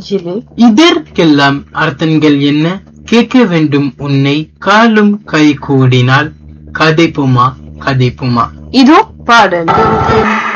நெஞ்சிலே. இதற்கெல்லாம் அர்த்தங்கள் என்ன? கேட்க வேண்டும் உன்னை காலும் கை கூடினால் கதைப்புமா கதைப்புமா. இதோ பாடல்.